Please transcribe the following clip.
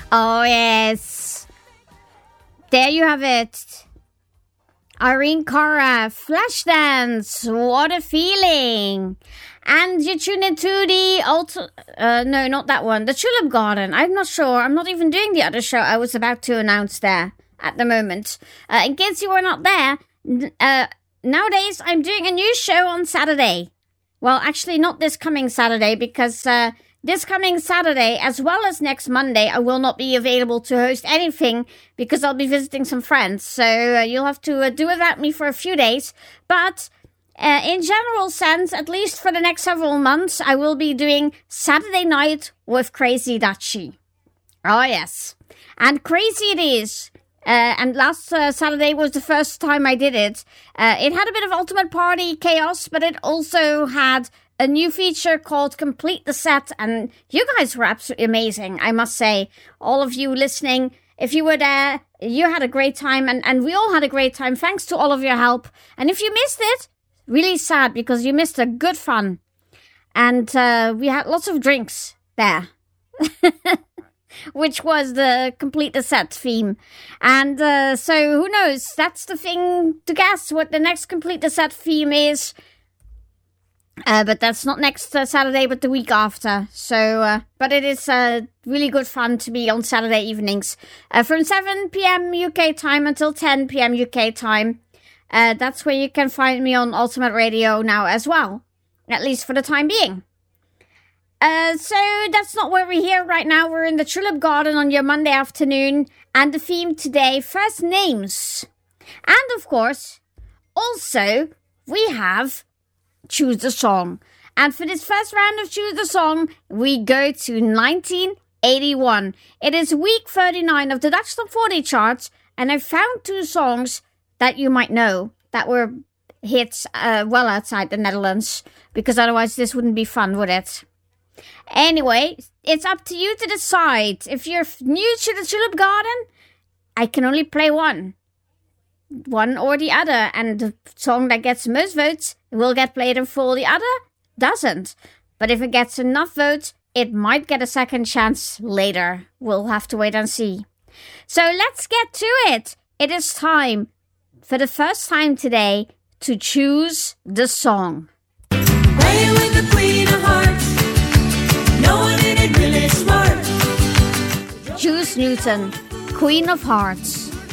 Oh, yes. There you have it. Irene Cara, Flashdance, what a feeling. And you tune into the no, not that one, the Tulip Garden. I'm not sure. I'm not even doing the other show I was about to announce there at the moment. In case you were not there, nowadays I'm doing a new show on Saturday. Well, actually not this coming Saturday, because this coming Saturday, as well as next Monday, I will not be available to host anything because I'll be visiting some friends. So you'll have to do without me for a few days. But in general sense, at least for the next several months, I will be doing Saturday Night with Crazy Dachi. Oh, yes. And crazy it is. And last Saturday was the first time I did it. It had a bit of Ultimate Party chaos, but it also had a new feature called Complete the Set, and you guys were absolutely amazing, I must say. All of you listening, if you were there, you had a great time, and we all had a great time, thanks to all of your help. And if you missed it, really sad, because you missed a good fun. And we had lots of drinks there, which was the Complete the Set theme. And so who knows, that's the thing to guess what the next Complete the Set theme is. But that's not next Saturday, but the week after. So, but it is really good fun to be on Saturday evenings. From 7 p.m. UK time until 10 p.m. UK time. That's where you can find me on Ultimate Radio now as well. At least for the time being. So that's not where we're here right now. We're in the Tulip Garden on your Monday afternoon. And the theme today, first names. And of course, also, we have Choose the Song. And for this first round of Choose the Song, we go to 1981. It is week 39 of the Dutch Top 40 charts, and I found two songs that you might know that were hits well outside the Netherlands, because otherwise this wouldn't be fun, would it? Anyway, it's up to you to decide. If you're new to the Tulip Garden, I can only play one or the other, and the song that gets the most votes will get played in full, the other doesn't. But if it gets enough votes, it might get a second chance later. We'll have to wait and see. So let's get to it. It is time, for the first time today, to choose the song. Playing with the Queen of Hearts, no one in it really smart. Juice Newton, Queen of Hearts.